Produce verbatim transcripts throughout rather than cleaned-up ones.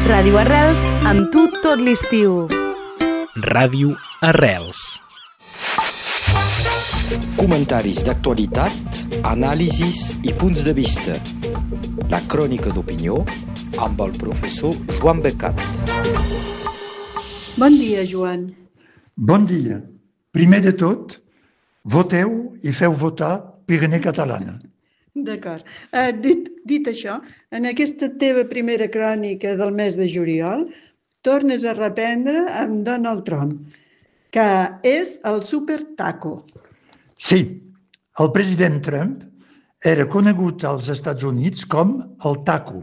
Ràdio Arrels, amb tu tot l'estiu. Ràdio Arrels. Comentaris d'actualitat, anàlisis i punts de vista. La crònica d'opinió amb el professor Joan Becat. Bon dia, Joan. Bon dia. Primer de tot, voteu i feu votar Pirineu Catalana. D'acord. Uh, dit, dit això, en aquesta teva primera crònica del mes de juliol, tornes a reprendre amb Donald Trump, que és el super taco. Sí, el president Trump era conegut als Estats Units com el taco.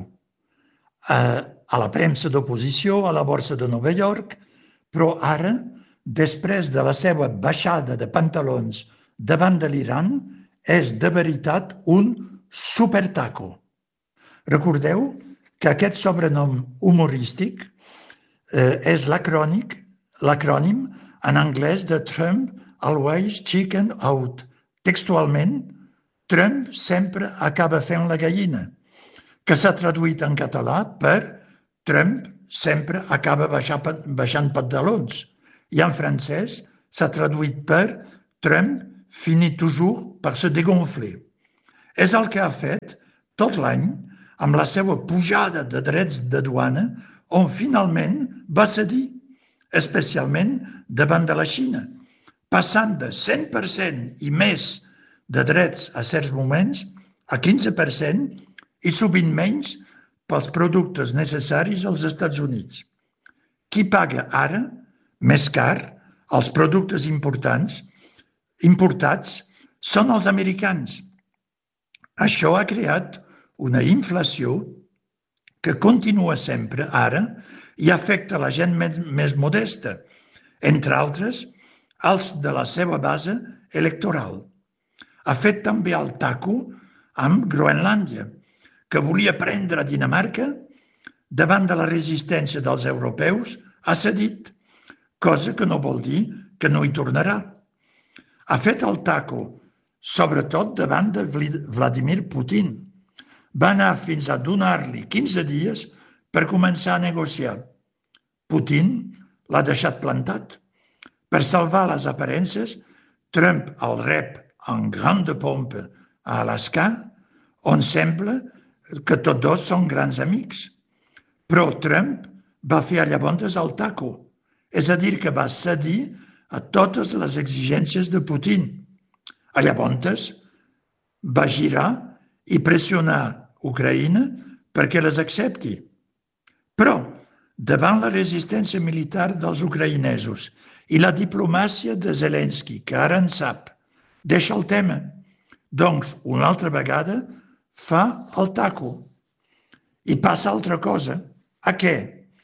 Uh, a la premsa d'oposició, a la borsa de Nova York, però ara, després de la seva baixada de pantalons davant de l'Iran, és de veritat un supertaco. Recordeu que aquest sobrenom humorístic eh, és l'acrònic, l'acrònim en anglès de Trump always chicken out. Textualment, Trump sempre acaba fent la gallina, que s'ha traduït en català per Trump sempre acaba baixant, baixant pantalons, i en francès s'ha traduït per Trump finit toujours per se dégonfler. És el que ha fet tot l'any amb la seva pujada de drets de duana, on finalment va cedir, especialment davant de la Xina, passant de cent per cent i més de drets a certs moments a quinze per cent i sovint menys pels productes necessaris als Estats Units. Qui paga ara més car els productes importants importats són els americans. Això ha creat una inflació que continua sempre ara i afecta la gent més, més modesta, entre altres, els de la seva base electoral. Ha fet també el taco amb Groenlàndia, que volia prendre Dinamarca davant de la resistència dels europeus, ha cedit, cosa que no vol dir que no hi tornarà. Ha fet el taco, sobretot davant de Vladimir Putin. Va anar fins a donar-li quinze dies per començar a negociar. Putin l'ha deixat plantat. Per salvar les aparences, Trump el rep en grande pompe a Alaska, on sembla que tots dos són grans amics. Però Trump va fer llavors el taco, és a dir, que va cedir a totes les exigències de Putin. Llavors va girar i pressionar Ucraïna perquè les accepti. Però, davant la resistència militar dels ucraïnesos i la diplomàcia de Zelensky, que ara en sap, deixa el tema. Doncs, una altra vegada, fa el taco. I passa altra cosa. A què?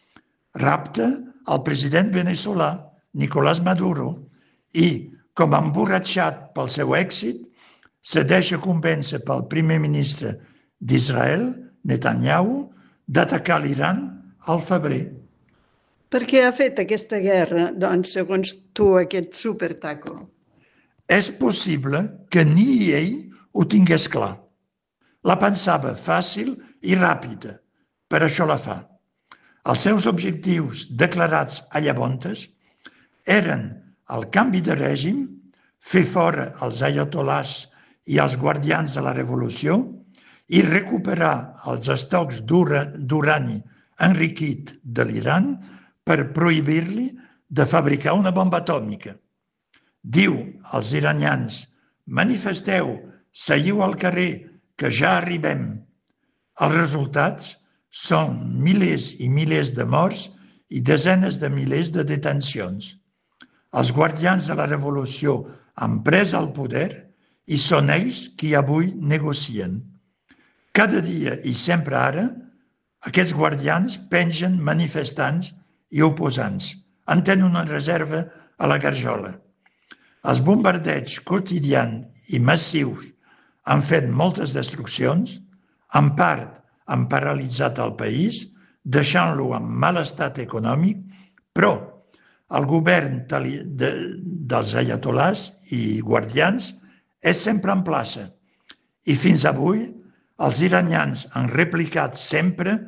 Rapta el president veneçolà, Nicolás Maduro, i, com emborratxat pel seu èxit, se deixa convèncer pel primer ministre d'Israel, Netanyahu, d'atacar l'Iran al febrer. Per què ha fet aquesta guerra, doncs, segons tu, aquest supertaco? És possible que ni ell ho tingués clar. La pensava fàcil i ràpida, per això la fa. Els seus objectius declarats a llavors eren el canvi de règim, fer fora els ayatolàs i els guardians de la revolució i recuperar els estocs d'urani enriquit de l'Iran per prohibir-li de fabricar una bomba atòmica. Diu als iranians: manifesteu, seguiu al carrer, que ja arribem. Els resultats són milers i milers de morts i desenes de milers de detencions. Els guardians de la revolució han pres el poder i són ells qui avui negocien. Cada dia i sempre ara, aquests guardians pengen manifestants i oposants. En tenen una reserva a la garjola. Els bombardeigs quotidians i massius han fet moltes destruccions, en part han paralitzat el país, deixant-lo en mal estat econòmic, però el govern de, dels ayatolàs i guardians és sempre en plaça. I fins avui els iranians han replicat sempre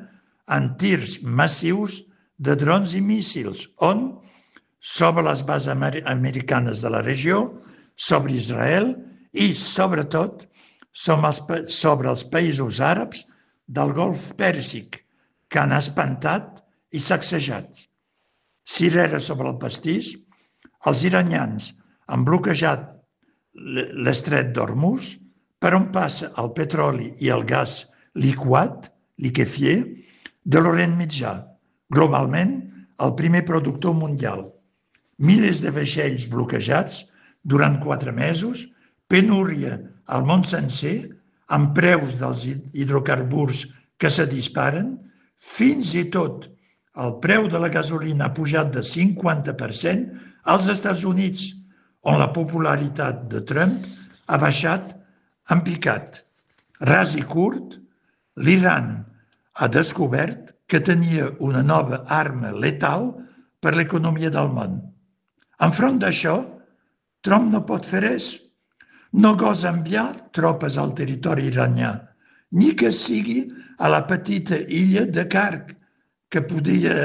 amb tirs massius de drons i míssils, on, sobre les bases americanes de la regió, sobre Israel i, sobretot, sobre els països àrabs del Golf Pèrsic, que han espantat i sacsejat. Cirera sobre el pastís, els iranians han bloquejat l'estret d'Hormuz, per on passa el petroli i el gas liquat, liquefié, de l'Orient Mitjà, globalment el primer productor mundial. Milers de vaixells bloquejats durant quatre mesos, penúria al món sencer, amb preus dels hidrocarburs que se disparen, fins i tot el preu de la gasolina ha pujat de cinquanta per cent als Estats Units, on la popularitat de Trump ha baixat en picat. Ras i curt, l'Iran ha descobert que tenia una nova arma letal per l'economia del món. Enfront d'això, Trump no pot fer res. No gosa enviar tropes al territori iranià, ni que sigui a la petita illa de Karg, que podia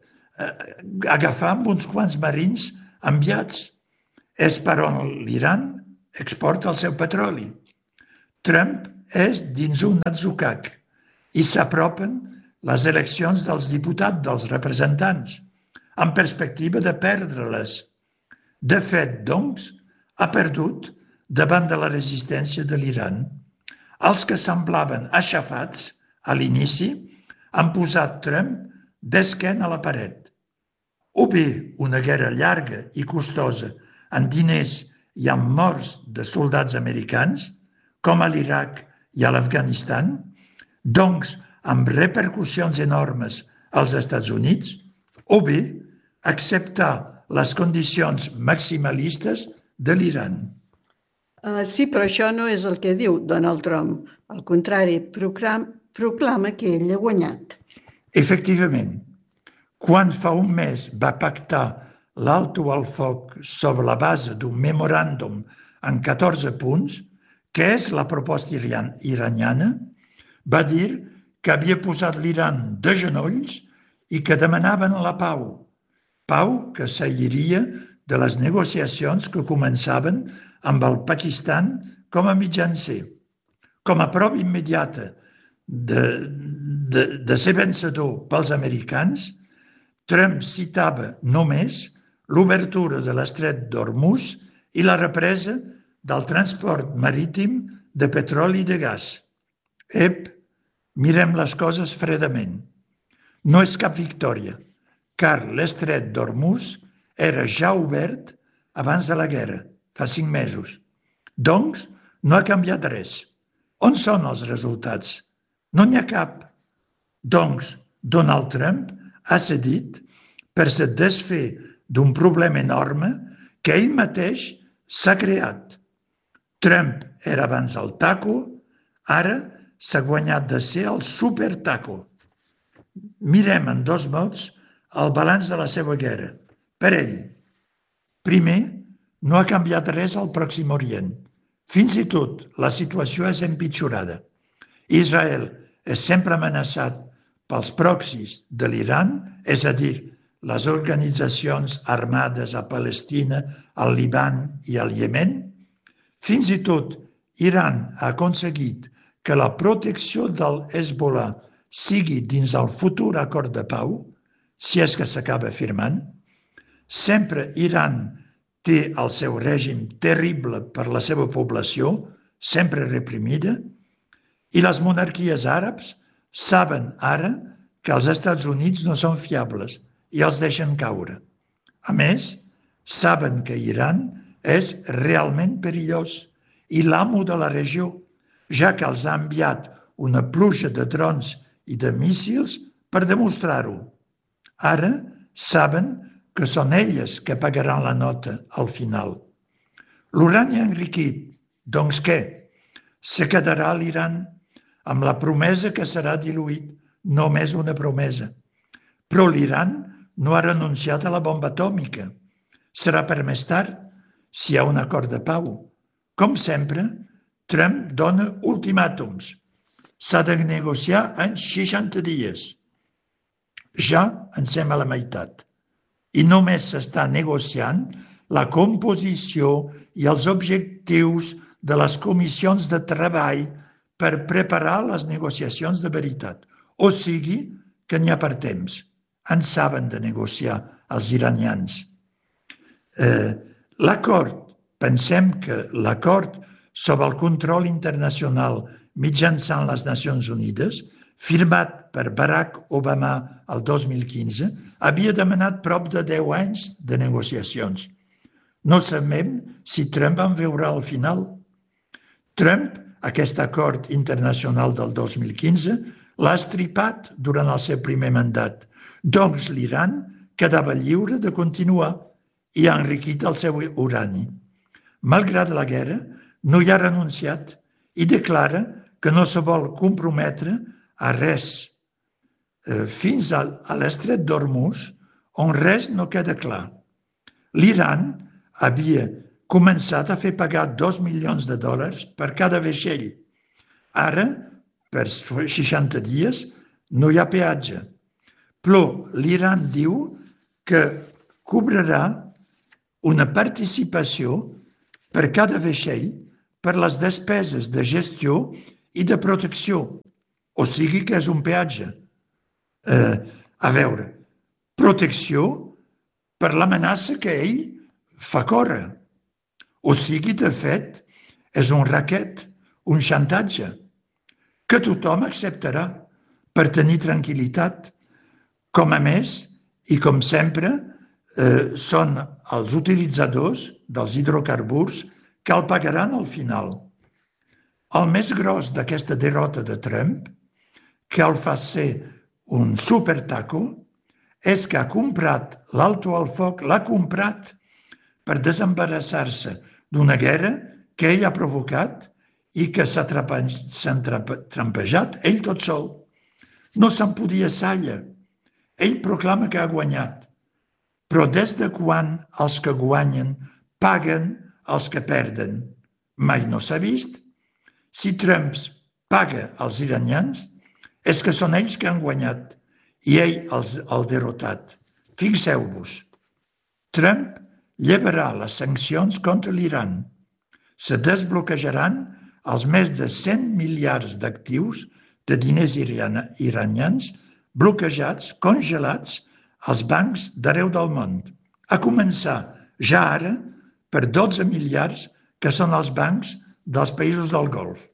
agafar amb uns quants marins enviats. És per on l'Iran exporta el seu petroli. Trump és dins un atzucac i s'apropen les eleccions dels diputats, dels representants, amb perspectiva de perdre-les. De fet, doncs, ha perdut davant de la resistència de l'Iran. Els que semblaven aixafats a l'inici han posat Trump d'esquena a la paret. O bé una guerra llarga i costosa en diners i amb morts de soldats americans, com a l'Iraq i a l'Afganistan, doncs amb repercussions enormes als Estats Units, o bé acceptar les condicions maximalistes de l'Iran. Uh, sí, però això no és el que diu Donald Trump. Al contrari, proclam, proclama que ell ha guanyat. Efectivament, quan fa un mes va pactar l'alto al foc sobre la base d'un memoràndum en catorze punts, que és la proposta iraniana, va dir que havia posat l'Iran de genolls i que demanaven la pau. Pau que seguiria de les negociacions que començaven amb el Pakistan com a mitjancer. Com a prova immediata de, de, de ser vencedor pels americans, Trump citava només l'obertura de l'estret d'Hormuz i la represa del transport marítim de petroli i de gas. Ep, mirem les coses fredament. No és cap victòria, car l'estret d'Hormuz era ja obert abans de la guerra, fa cinc mesos. Doncs no ha canviat res. On són els resultats? No n'hi ha cap. Doncs Donald Trump ha cedit per se desfer d'un problema enorme que ell mateix s'ha creat. Trump era abans el taco, ara s'ha guanyat de ser el supertaco. Mirem en dos mots el balanç de la seva guerra. Per ell, primer, no ha canviat res al Pròxim Orient. Fins i tot la situació és empitjorada. Israel és sempre amenaçat pels proxis de l'Iran, és a dir, les organitzacions armades a Palestina, al Líban i al Iemen. Fins i tot Iran ha aconseguit que la protecció del Hezbollah sigui dins el futur acord de pau, si és que s'acaba firmant. Sempre Iran té el seu règim terrible per la seva població, sempre reprimida, i les monarquies àrabs saben ara que els Estats Units no són fiables i els deixen caure. A més, saben que Iran és realment perillós i l'amo de la regió, ja que els ha enviat una pluja de drons i de míssils per demostrar-ho. Ara saben que són elles que pagaran la nota al final. L'urani enriquit, doncs què? Se quedarà l'Iran amb la promesa que serà diluït, només una promesa. Però l'Iran no ha renunciat a la bomba atòmica. Serà per més tard, si hi ha un acord de pau. Com sempre, Trump dona ultimàtums. S'ha de negociar en seixanta dies. Ja en som a la meitat. I només s'està negociant la composició i els objectius de les comissions de treball per preparar les negociacions de veritat. O sigui que n'hi ha per temps. En saben de negociar els iranians. Eh, l'acord, pensem que l'acord sobre el control internacional mitjançant les Nacions Unides, firmat per Barack Obama el dos mil quinze, havia demanat prop de deu anys de negociacions. No sabem si Trump en veurà al final. Trump, aquest acord internacional del dos mil quinze, l'ha estripat durant el seu primer mandat. Doncs l'Iran quedava lliure de continuar i ha enriquit el seu urani. Malgrat la guerra, no hi ha renunciat i declara que no se vol comprometre a res. Fins a l'estret d'Hormuz, on res no queda clar. L'Iran havia començat a fer pagar dos milions de dòlars per cada vaixell. Ara, per seixanta dies, no hi ha peatge. Però l'Iran diu que cobrarà una participació per cada vaixell per les despeses de gestió i de protecció. O sigui que és un peatge. Eh, a veure, protecció per l'amenaça que ell fa córrer. O sigui, de fet, és un raquet, un xantatge, que tothom acceptarà per tenir tranquil·litat. Com a més, i com sempre, eh, són els utilitzadors dels hidrocarburs que el pagaran al final. El més gros d'aquesta derrota de Trump, que el fa ser un supertaco, és que ha comprat l'alto al foc, l'ha comprat per desembarassar-se d'una guerra que ell ha provocat i que s'ha trampejat ell tot sol. No se'n podia salla. Ell proclama que ha guanyat. Però des de quan els que guanyen paguen els que perden? Mai no s'ha vist. Si Trump paga als iranians, és que són ells que han guanyat i ell els ha derrotat. Fixeu-vos, Trump llevarà les sancions contra l'Iran. Se desbloquejaran els més de cent miliards d'actius de diners iranians bloquejats, congelats als bancs d'arreu del món. A començar ja ara per dotze miliards que són els bancs dels països del Golf.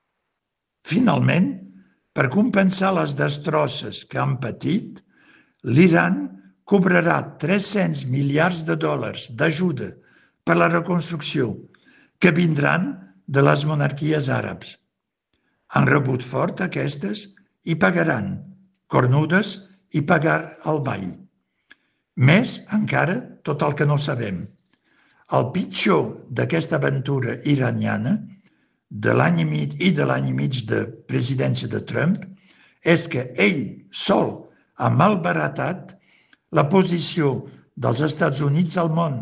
Finalment, per compensar les destrosses que han patit, l'Iran cobrarà tres-cents miliards de dòlars d'ajuda per la reconstrucció que vindran de les monarquies àrabs. Han rebut fort aquestes i pagaran, cornudes i pagar el ball. Més encara tot el que no sabem. El pitjor d'aquesta aventura iraniana de l'any i mig i de l'any i mig de presidència de Trump és que ell sol ha malbaratat la posició dels Estats Units al món.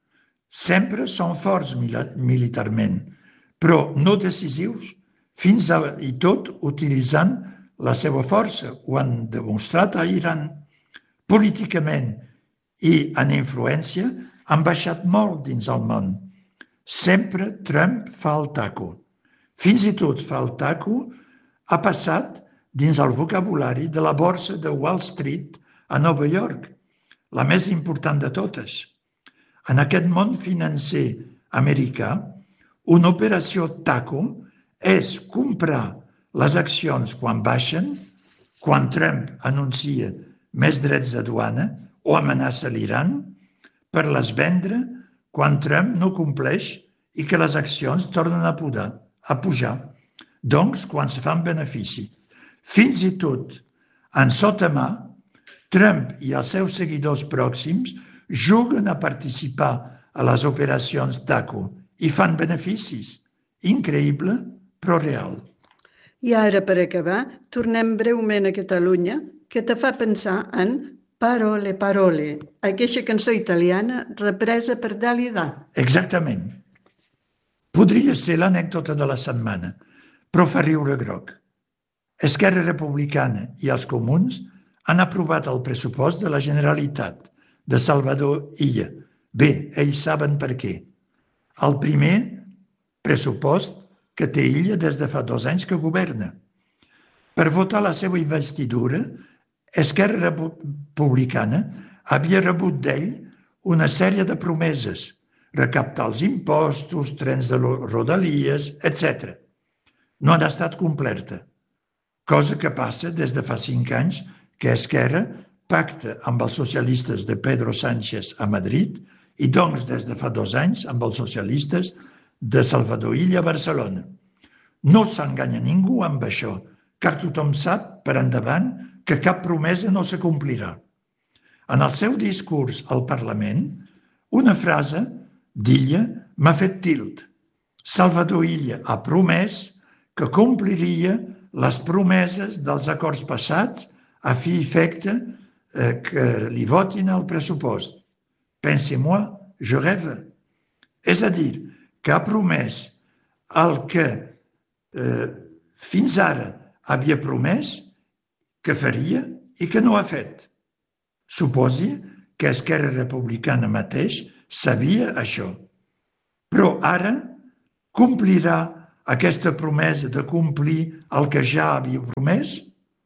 Sempre són forts militarment, però no decisius, fins i tot utilitzant la seva força. Ho han demostrat a Iran. Políticament i en influència han baixat molt dins el món. Sempre Trump fa el taco. Fins i tot fa el taco ha passat dins el vocabulari de la borsa de Wall Street a Nova York, la més important de totes. En aquest món financer americà, una operació taco és comprar les accions quan baixen, quan Trump anuncia més drets de duana o amenaça l'Iran, per les vendre quan Trump no compleix i que les accions tornen a pujar. a pujar, doncs quan se fan benefici. Fins i tot, en sota mà, Trump i els seus seguidors pròxims juguen a participar a les operacions taco i fan beneficis. Increïble, però real. I ara, per acabar, tornem breument a Catalunya, que te fa pensar en Parole, Parole, aquesta cançó italiana represa per Dalida. Exactament. Podria ser l'anècdota de la setmana, però fa riure groc. Esquerra Republicana i els comuns han aprovat el pressupost de la Generalitat de Salvador Illa. Bé, ells saben per què. El primer pressupost que té Illa des de fa dos anys que governa. Per votar la seva investidura, Esquerra Republicana havia rebut d'ell una sèrie de promeses, recaptar els impostos, trens de rodalies, etcètera. No han estat completa, cosa que passa des de fa cinc anys que Esquerra pacta amb els socialistes de Pedro Sánchez a Madrid i doncs des de fa dos anys amb els socialistes de Salvador Illa a Barcelona. No s'enganya ningú amb això, car tothom sap per endavant que cap promesa no se complirà. En el seu discurs al Parlament, una frase d'Illa m'ha fet tilt. Salvador Illa ha promès que compliria les promeses dels acords passats a fi i efecte eh, que li votin el pressupost. Pensez-moi, je rêve. És a dir, que ha promès el que eh, fins ara havia promès que faria i que no ha fet. Suposi que Esquerra Republicana mateix sabia això. Però ara complirà aquesta promesa de complir el que ja havia promès?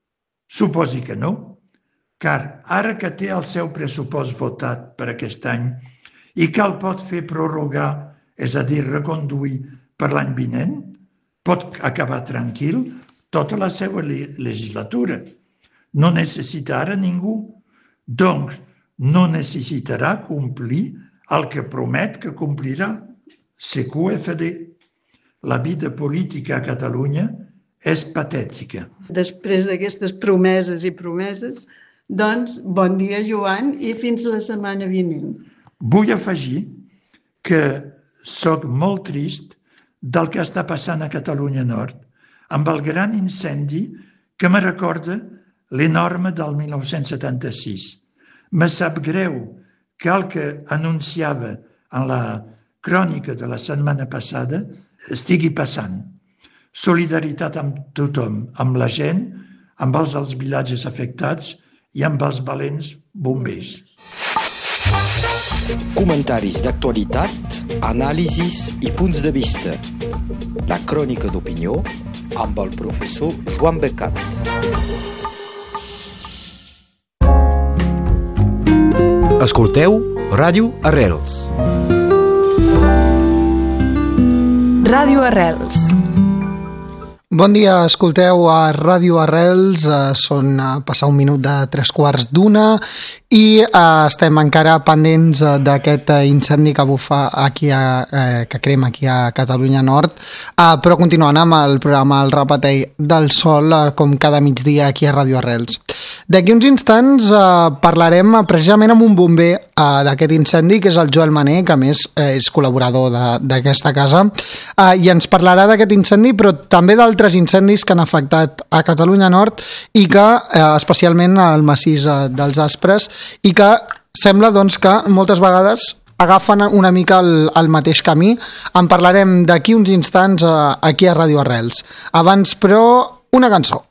Suposi que no, car ara que té el seu pressupost votat per aquest any i que el pot fer prorrogar, és a dir, reconduir per l'any vinent, pot acabar tranquil tota la seva legislatura. No necessitarà ningú, doncs no necessitarà complir el que promet que complirà. C Q F D. La vida política a Catalunya és patètica. Després d'aquestes promeses i promeses, doncs, bon dia, Joan, i fins la setmana vinent. Vull afegir que soc molt trist del que està passant a Catalunya Nord amb el gran incendi que me recorda l'enorme del mil nou-cents setanta-sis. Me sap greu que el que anunciava en la crònica de la setmana passada estigui passant. Solidaritat amb tothom, amb la gent, amb els dels vilatges afectats i amb els valents bombers. Comentaris d'actualitat, anàlisis i punts de vista. La crònica d'opinió amb el professor Joan Becat. Escolteu Ràdio Arrels. Ràdio Arrels. Bon dia, escolteu a Ràdio Arrels, eh, són a passar un minut de tres quarts d'una i eh, estem encara pendents eh, d'aquest eh, incendi que bufa aquí a, eh, que crema aquí a Catalunya Nord, eh, però continuant amb el programa El Repetell del Sol, eh, com cada migdia aquí a Ràdio Arrels. D'aquí uns instants eh, parlarem precisament amb un bomber eh, d'aquest incendi, que és el Joel Mané, que a més eh, és col·laborador d'aquesta casa, eh, i ens parlarà d'aquest incendi, però també d'altres incendis que han afectat a Catalunya Nord i que, eh, especialment al massís eh, dels Aspres, i que sembla doncs, que moltes vegades agafen una mica el, el mateix camí. En parlarem d'aquí uns instants eh, aquí a Ràdio Arrels. Abans, però, una cançó.